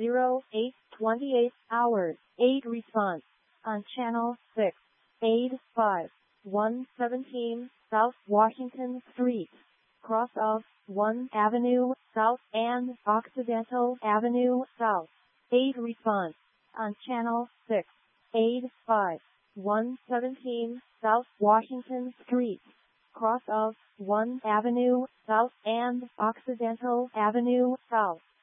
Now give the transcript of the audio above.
0828 hours. 8 response on channel 6. 85117 South Washington Street, cross of 1 Avenue South and Occidental Avenue South. 8 response on channel 6. 85117 South Washington Street, cross of 1 Avenue South and Occidental Avenue South.